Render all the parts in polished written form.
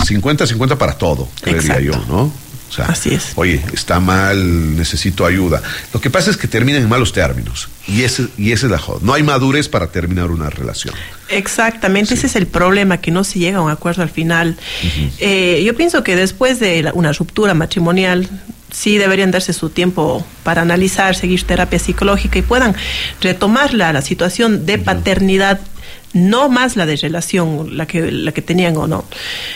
50-50 para todo, creería yo, ¿no? O sea, así es. Oye, está mal, necesito ayuda. Lo que pasa es que terminan en malos términos. Y esa es la joda. No hay madurez para terminar una relación. Exactamente, sí. Ese es el problema, que no se llega a un acuerdo al final. Yo pienso que después de una ruptura matrimonial, sí deberían darse su tiempo para analizar, seguir terapia psicológica y puedan retomar la situación de paternidad, no más la de relación, la que tenían o no.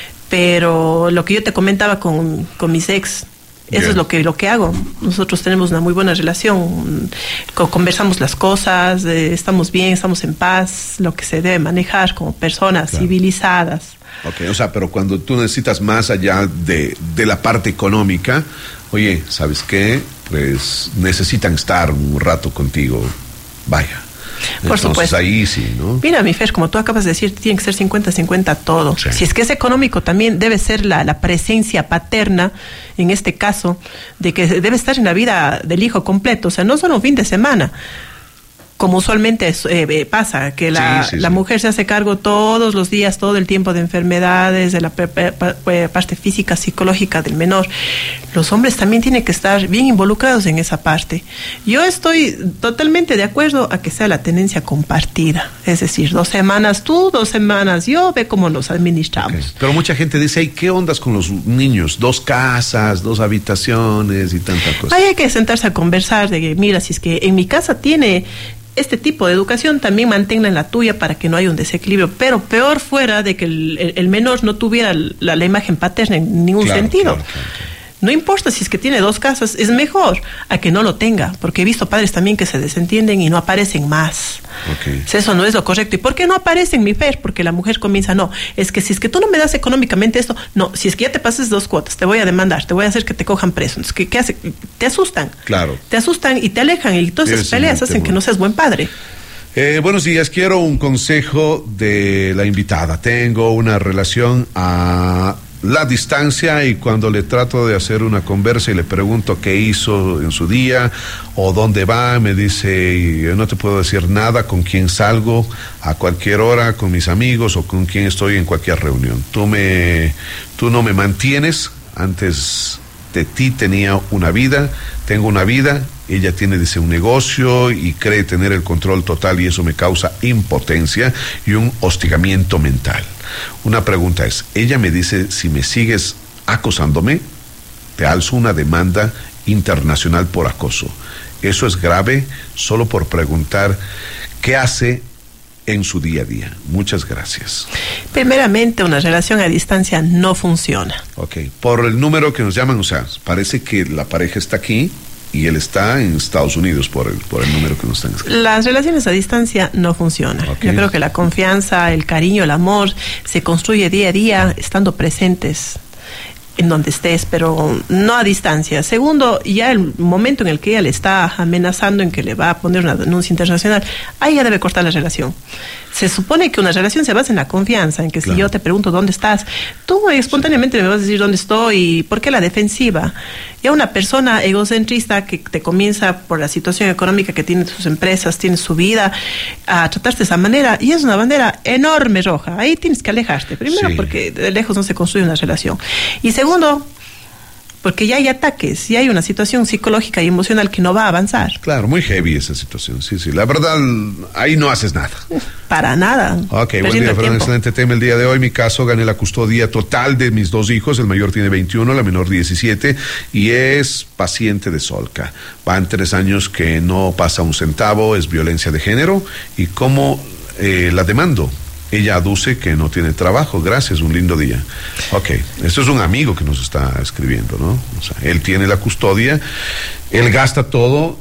Pero lo que yo te comentaba con mis ex, eso es lo que hago. Nosotros tenemos una muy buena relación, conversamos las cosas, estamos bien, estamos en paz, lo que se debe manejar como personas civilizadas. Ok, o sea, pero cuando tú necesitas más allá de la parte económica, oye, ¿sabes qué? Pues necesitan estar un rato contigo, vaya. Por supuesto. Ahí sí, ¿no? Mira, mi Fer, como tú acabas de decir, tiene que ser 50-50 todo. Sí. Si es que es económico, también debe ser la presencia paterna, en este caso, de que debe estar en la vida del hijo completo, o sea, no solo un fin de semana, como usualmente pasa, que la mujer se hace cargo todos los días, todo el tiempo de enfermedades, de la parte física, psicológica del menor. Los hombres también tienen que estar bien involucrados en esa parte. Yo estoy totalmente de acuerdo a que sea la tenencia compartida, es decir, 2 semanas tú, 2 semanas yo, ve cómo nos administramos. Okay. Pero mucha gente dice, ¿y qué ondas con los niños? 2 casas, 2 habitaciones y tanta cosa. Hay que sentarse a conversar de que, mira, si es que en mi casa tiene este tipo de educación, también manténla en la tuya para que no haya un desequilibrio, pero peor fuera de que el menor no tuviera la imagen paterna en ningún sentido. Claro. No importa si es que tiene 2 casas, es mejor a que no lo tenga, porque he visto padres también que se desentienden y no aparecen más. Okay. Eso no es lo correcto. ¿Y por qué no aparecen, mi Fer? Porque la mujer comienza, no, es que si es que tú no me das económicamente esto, no, si es que ya te pases 2 cuotas, te voy a demandar, te voy a hacer que te cojan preso. Entonces, ¿qué hace? Te asustan. Claro. Te asustan y te alejan, y entonces peleas hacen que no seas buen padre. Buenos días, quiero un consejo de la invitada. Tengo una relación a la distancia y cuando le trato de hacer una conversa y le pregunto qué hizo en su día o dónde va, me dice, yo no te puedo decir nada, con quién salgo a cualquier hora, con mis amigos o con quién estoy en cualquier reunión. Tú no me mantienes, antes de ti tenía una vida, tengo una vida, ella tiene, dice, un negocio y cree tener el control total y eso me causa impotencia y un hostigamiento mental. Una pregunta es, ella me dice, si me sigues acosándome, te alzo una demanda internacional por acoso. Eso es grave, solo por preguntar qué hace en su día a día. Muchas gracias. Primeramente, una relación a distancia no funciona. Ok, por el número que nos llaman, o sea, parece que la pareja está aquí y él está en Estados Unidos por el número que nos están escribiendo. Las relaciones a distancia no funcionan. Okay. Yo creo que la confianza, el cariño, el amor se construye día a día estando presentes en donde estés, pero no a distancia. Segundo, ya el momento en el que ella le está amenazando en que le va a poner una denuncia internacional, ahí ya debe cortar la relación. Se supone que una relación se basa en la confianza, en que si yo te pregunto dónde estás, tú espontáneamente me vas a decir dónde estoy. ¿Por qué la defensiva? Ya una persona egocentrista que te comienza por la situación económica que tiene sus empresas, tiene su vida, a tratarte de esa manera, y es una bandera enorme roja. Ahí tienes que alejarte. Primero, porque de lejos no se construye una relación. Y segundo, porque ya hay ataques, ya hay una situación psicológica y emocional que no va a avanzar. Claro, muy heavy esa situación, sí. La verdad, ahí no haces nada. Para nada. Ok, buen día, Fernando, excelente tema el día de hoy. Mi caso, gané la custodia total de mis 2 hijos, el mayor tiene 21, la menor 17, y es paciente de Solca. Van 3 años que no pasa un centavo, es violencia de género, y cómo la demando. Ella aduce que no tiene trabajo. Gracias, un lindo día. Ok, esto es un amigo que nos está escribiendo, ¿no? O sea, él tiene la custodia, él gasta todo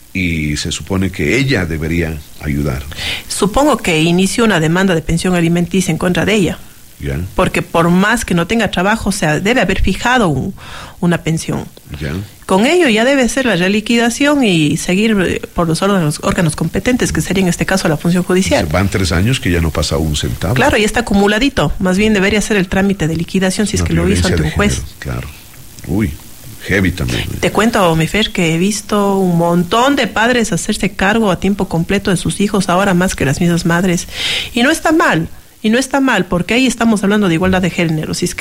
y se supone que ella debería ayudar. Supongo que inició una demanda de pensión alimenticia en contra de ella. Ya. Porque por más que no tenga trabajo, o sea, debe haber fijado una pensión. Ya. Con ello ya debe ser la reliquidación y seguir por los órganos competentes, que sería en este caso la función judicial. Van 3 años que ya no pasa un centavo. Claro, y está acumuladito. Más bien debería ser el trámite de liquidación si es que lo hizo ante un juez. Claro. Uy, heavy también. Te cuento, mi Fer, que he visto un montón de padres hacerse cargo a tiempo completo de sus hijos, ahora más que las mismas madres. Y no está mal. Y no está mal, porque ahí estamos hablando de igualdad de género. Si es